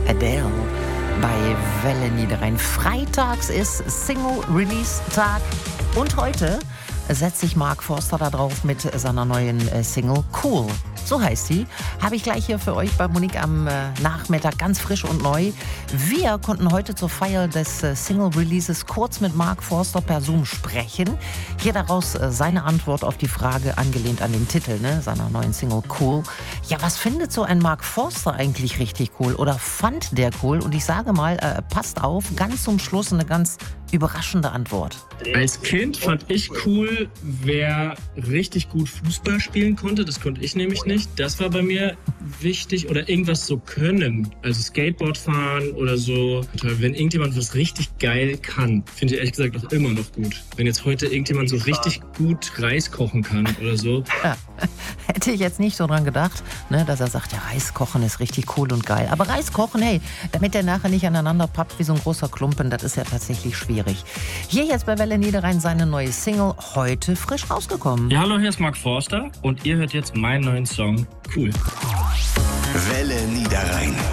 Adele bei Welle Niederrhein. Freitags ist Single-Release-Tag und heute setzt sich Mark Forster da drauf mit seiner neuen Single Cool. So heißt sie. Habe ich gleich hier für euch bei Monique am Nachmittag ganz frisch und neu. Wir konnten heute zur Feier des Single-Releases kurz mit Mark Forster per Zoom sprechen. Hier daraus seine Antwort auf die Frage, angelehnt an den Titel seiner neuen Single Cool. Ja, was findet so ein Mark Forster eigentlich richtig cool? Oder fand der cool? Und ich sage mal, passt auf, ganz zum Schluss eine ganz überraschende Antwort. Als Kind fand ich cool, wer richtig gut Fußball spielen konnte. Das konnte ich nämlich nicht. Das war bei mir wichtig. Oder irgendwas so können. Also Skateboard fahren oder so. Wenn irgendjemand was richtig geil kann, finde ich ehrlich gesagt auch immer noch gut. Wenn jetzt heute irgendjemand so richtig gut Reis kochen kann oder so. Ja, hätte ich jetzt nicht so dran gedacht, dass er sagt, ja, Reis kochen ist richtig cool und geil. Aber Reis kochen, hey, damit der nachher nicht aneinander pappt wie so ein großer Klumpen, das ist ja tatsächlich schwierig. Hier jetzt bei Welle Niederrhein seine neue Single, heute frisch rausgekommen. Ja, hallo, hier ist Mark Forster und ihr hört jetzt meinen neuen Song Cool. Welle Niederrhein.